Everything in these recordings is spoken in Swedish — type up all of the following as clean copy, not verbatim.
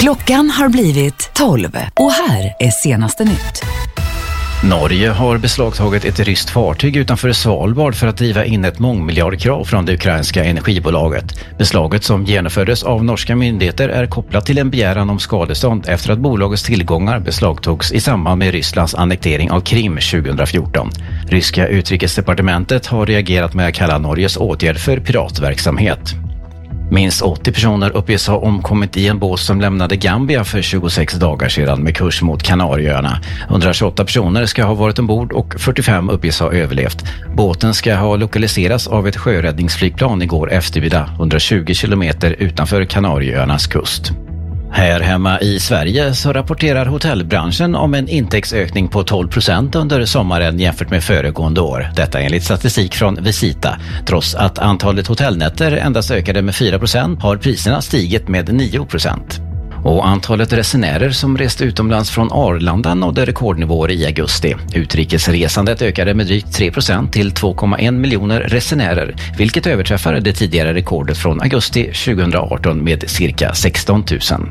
Klockan har blivit 12 och här är senaste nytt. Norge har beslagtagit ett ryskt fartyg utanför Svalbard för att driva in ett mångmiljardkrav från det ukrainska energibolaget. Beslaget som genomfördes av norska myndigheter är kopplat till en begäran om skadestånd efter att bolagets tillgångar beslagtogs i samband med Rysslands annektering av Krim 2014. Ryska utrikesdepartementet har reagerat med att kalla Norges åtgärd för piratverksamhet. Minst 80 personer uppges ha omkommit i en båt som lämnade Gambia för 26 dagar sedan med kurs mot Kanarieöarna. 128 personer ska ha varit ombord och 45 uppges ha överlevt. Båten ska ha lokaliserats av ett sjöräddningsflygplan igår eftermiddag 120 kilometer utanför Kanarieöarnas kust. Här hemma i Sverige så rapporterar hotellbranschen om en intäktsökning på 12% under sommaren jämfört med föregående år. Detta enligt statistik från Visita. Trots att antalet hotellnätter endast ökade med 4% har priserna stigit med 9%. Och antalet resenärer som reste utomlands från Arlanda nådde rekordnivåer i augusti. Utrikesresandet ökade med drygt 3% till 2,1 miljoner resenärer, vilket överträffar det tidigare rekordet från augusti 2018 med cirka 16 000.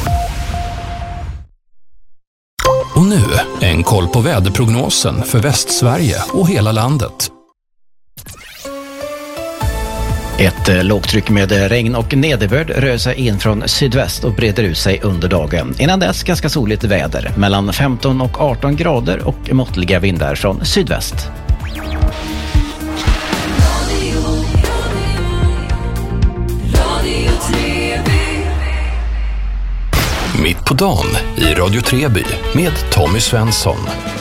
Och nu en koll på väderprognosen för Västsverige och hela landet. Ett lågtryck med regn och nederbörd rör sig in från sydväst och breder ut sig under dagen. Innan dess ganska soligt väder, mellan 15 och 18 grader och måttliga vindar från sydväst. Mitt på dagen i Radio Treby med Tommy Svensson.